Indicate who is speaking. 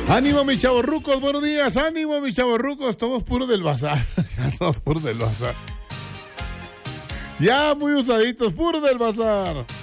Speaker 1: Ánimo, mis chavorrucos, buenos días. Ánimo, mis chavorrucos, estamos puros del bazar. Ya estamos puros del bazar. Ya muy usaditos, puros del bazar.